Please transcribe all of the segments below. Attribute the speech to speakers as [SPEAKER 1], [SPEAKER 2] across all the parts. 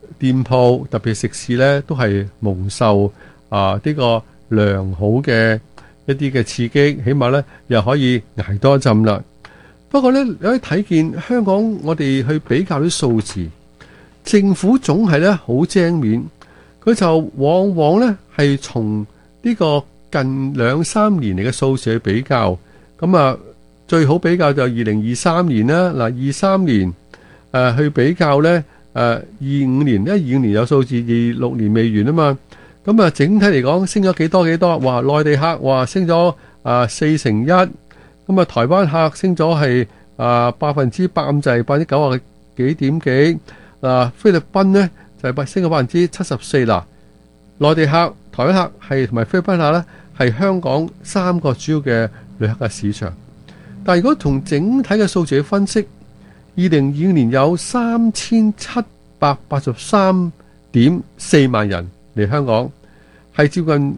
[SPEAKER 1] 店鋪特別食肆咧都係蒙受呢個良好嘅一啲嘅刺激，起碼咧又可以捱多一陣啦。不過咧，你可以睇見香港，我哋去比較啲數字，政府總係咧好精面，佢就往往咧係從呢個近2-3年嚟嘅數字去比較。咁啊，最好比較就2023年啦。嗱，23年去比較咧，25年，因為25年有數字，26年未完啊嘛。咁啊，整體嚟講升咗幾多？哇，內地客話升咗4%，咁啊，台灣客升咗係100%咁滯，90%幾點幾。菲律賓咧就係升咗74%啦。內地客、台灣客係同埋菲律賓客咧係香港3個主要嘅旅客嘅市場。但係如果從整體嘅數字去分析，2025年有3783.4萬人嚟香港，係接近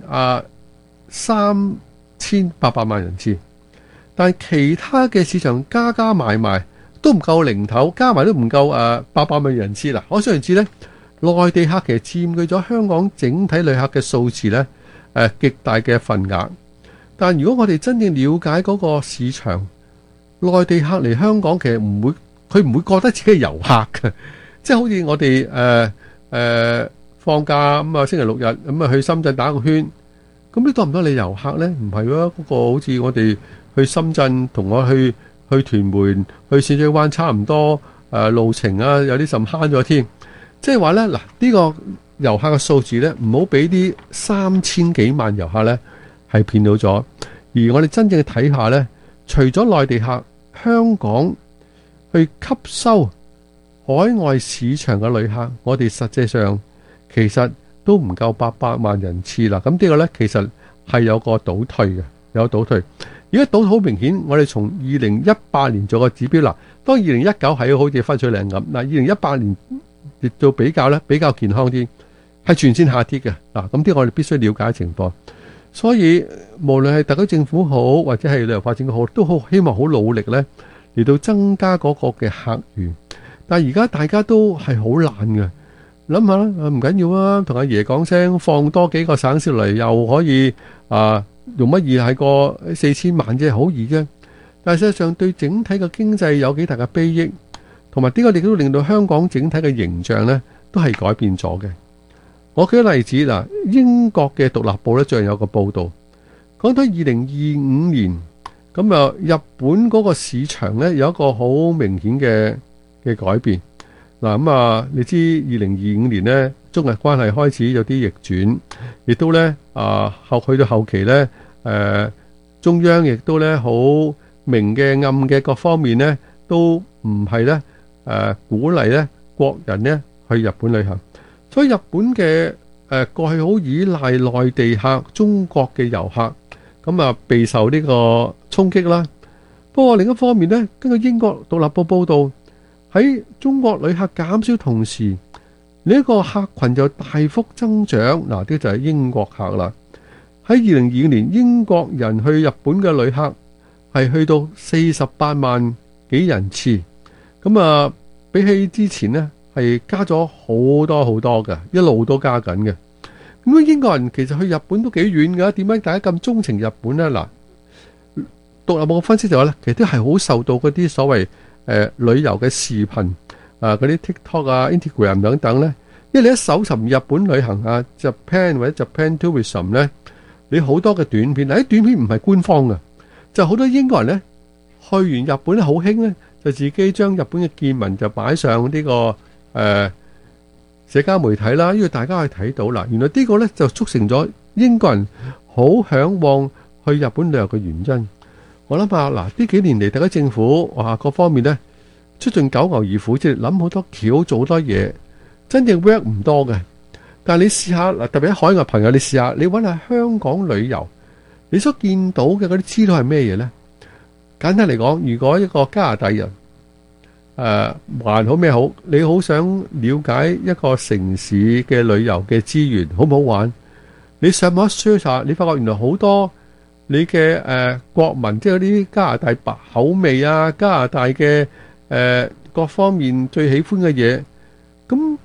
[SPEAKER 1] 3800萬人次。但係其他嘅市場加埋都唔夠零頭，加埋都唔夠800萬人次啦。可想而知咧，內地客其實佔據咗香港整體旅客嘅數字咧極大嘅份額。但如果我哋真正了解嗰個市場，內地客嚟香港其實佢唔會覺得自己係遊客嘅，即係好似我哋放假咁啊，星期六日咁啊去深圳打個圈，咁你多唔多你遊客咧？唔係喎，嗰個好似我哋去深圳同我去屯門、去淺水灣差唔多路程啊，有啲甚慳咗添。即係話咧，嗱，呢個遊客嘅數字咧，唔好俾啲3000幾萬遊客咧係騙到咗。而我哋真正去睇下咧，除咗內地客，香港去吸收海外市場嘅旅客，我哋實際上其實都唔夠800萬人次啦。咁呢個咧其實係有個倒退嘅，有倒退。而家倒退好明顯，我哋從2018年做個指標啦。當2019係好似分水嶺咁，嗱2018年亦做比較咧，比較健康啲，係全線下跌嘅。嗱，咁啲我哋必須了解情況。所以無論係特區政府好，或者係旅遊發展好，都好希望好努力咧嚟到增加嗰個嘅客源。但係而家大家都係好懶嘅，諗下啦，唔緊要啊，同阿爺講聲，放多幾個省市嚟，又可以用乜嘢係過4000萬啫，好易啫。但係實際上對整體嘅經濟有幾大嘅裨益，同埋呢個亦都令到香港整體嘅形象咧都係改變咗嘅。我舉個例子嗱，英國嘅獨立報咧最近有個報導，講到2025年咁啊，日本嗰個市場咧有一個好明顯嘅改變。嗱咁啊，你知2025年咧中日關係開始有啲逆轉，亦都咧去到後期咧中央亦都咧好明嘅暗嘅各方面咧都唔係咧鼓勵咧國人咧去日本旅行。所以日本嘅過去好依賴內地客、中國嘅遊客，咁啊備受呢個衝擊啦。不過另一方面呢，根據英國獨立報報導，喺中國旅客減少同時，呢一個客群就大幅增長。嗱，呢就係英國客啦。喺2025年，英國人去日本嘅旅客係去到48萬幾人次，咁啊比起之前呢，係加咗好多嘅，一路都加緊嘅。咁英國人其實去日本都幾遠㗎，點解大家咁鍾情日本呢？嗱，獨立報分析就話咧，其實都係好受到嗰啲所謂旅遊嘅視頻嗰啲 TikTok 啊、Instagram 等等咧。因為你一搜尋日本旅行啊 Japan 或者 Japan Tourism 咧，你好多嘅短片，嗱啲短片唔係官方嘅，就好多英國人咧去完日本咧好興咧，就自己將日本嘅見聞就擺上呢個社交媒體啦，因為大家可以睇到啦。原來呢個咧就促成咗英國人好向往去日本旅遊嘅原因。我諗下嗱，呢幾年嚟，特區政府各方面咧出盡九牛二虎，即係諗好多橋，做好多嘢，真正 work 唔多嘅。但係你試下嗱，特別喺海外朋友，你試下你揾下香港旅遊，你所見到嘅嗰啲資料係咩嘢咧？簡單嚟講，如果一個加拿大人還好咩好，你好想了解一個城市嘅旅遊嘅資源好唔好玩，你上網 search 下，你發覺原來好多你嘅國民，即係嗰啲加拿大白口味啊，加拿大嘅各方面最喜歡嘅嘢，咁